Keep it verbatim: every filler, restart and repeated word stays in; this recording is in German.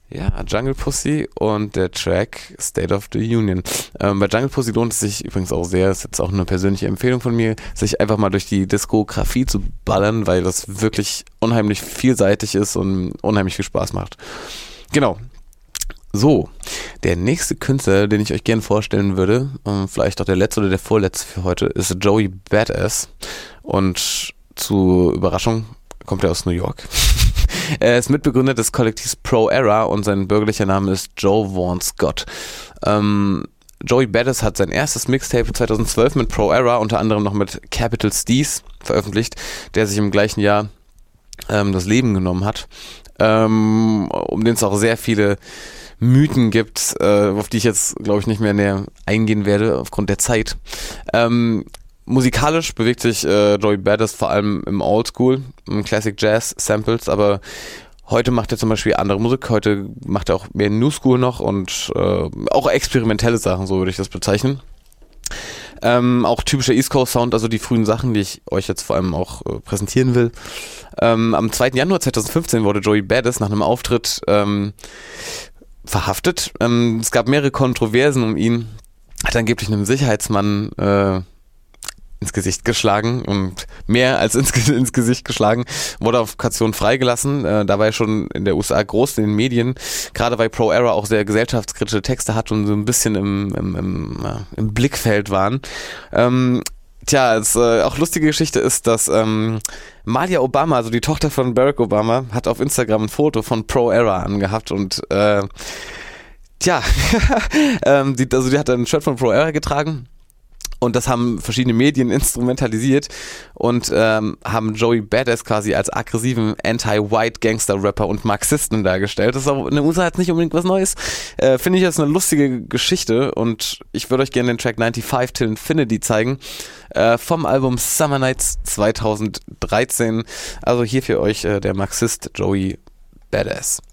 Ja, Jungle Pussy und der Track State of the Union. Ähm, bei Jungle Pussy lohnt es sich übrigens auch sehr, ist jetzt auch eine persönliche Empfehlung von mir, sich einfach mal durch die Diskografie zu ballern, weil das wirklich unheimlich vielseitig ist und unheimlich viel Spaß macht. Genau. So, der nächste Künstler, den ich euch gerne vorstellen würde, und vielleicht auch der letzte oder der vorletzte für heute, ist Joey Badass. Und zur Überraschung kommt er aus New York. Er ist Mitbegründer des Kollektivs Pro Era und sein bürgerlicher Name ist Joe Vaughn Scott. Ähm, Joey Badass hat sein erstes Mixtape zweitausendzwölf mit Pro Era, unter anderem noch mit Capital Steez veröffentlicht, der sich im gleichen Jahr ähm, das Leben genommen hat, ähm, um den es auch sehr viele Mythen gibt, äh, auf die ich jetzt, glaube ich, nicht mehr näher eingehen werde aufgrund der Zeit. Ähm, Musikalisch bewegt sich äh, Joey Badass vor allem im Oldschool, im Classic Jazz Samples, aber heute macht er zum Beispiel andere Musik, heute macht er auch mehr New School noch und äh, auch experimentelle Sachen, so würde ich das bezeichnen. Ähm, auch typischer East Coast Sound, also die frühen Sachen, die ich euch jetzt vor allem auch äh, präsentieren will. Ähm, am zweiten Januar zweitausendfünfzehn wurde Joey Badass nach einem Auftritt ähm, verhaftet. Ähm, es gab mehrere Kontroversen um ihn. Hat angeblich einem Sicherheitsmann äh, ins Gesicht geschlagen und mehr als ins, ins Gesicht geschlagen, wurde auf Kaution freigelassen. Äh, da war er schon in der U S A groß in den Medien, gerade weil Pro Era auch sehr gesellschaftskritische Texte hat und so ein bisschen im, im, im, äh, im Blickfeld waren. Ähm, tja, es, äh, auch lustige Geschichte ist, dass ähm, Malia Obama, also die Tochter von Barack Obama, hat auf Instagram ein Foto von Pro Era angehabt und äh, tja, ähm, die, also die hat ein Shirt von Pro Era getragen. Und das haben verschiedene Medien instrumentalisiert und ähm, haben Joey Badass quasi als aggressiven Anti-White-Gangster-Rapper und Marxisten dargestellt. Das ist auch in den U S A jetzt nicht unbedingt was Neues. Äh, Finde ich jetzt eine lustige Geschichte und ich würde euch gerne den Track ninety-five Till Infinity zeigen äh, vom Album Summer Nights zweitausenddreizehn. Also hier für euch äh, der Marxist Joey Badass.